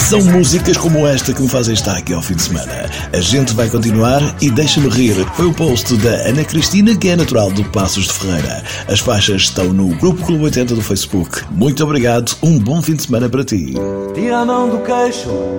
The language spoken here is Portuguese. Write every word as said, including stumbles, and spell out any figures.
São músicas como esta que me fazem estar aqui ao fim de semana. A gente vai continuar e deixa-me rir. Foi o post da Ana Cristina, que é natural de Passos de Ferreira. As faixas estão no Grupo Clube oitenta do Facebook. Muito obrigado, um bom fim de semana para ti. Tira a mão do queixo,